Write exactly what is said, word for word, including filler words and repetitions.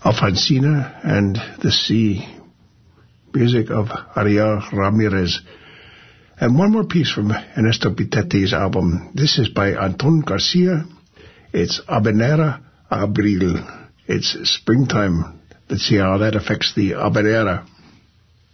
Alfonsina and the Sea, music of Ariel Ramirez. And one more piece from Ernesto Pitetti's album. This is by Anton Garcia. It's Habanera Abril. It's springtime. Let's see how that affects the habanera.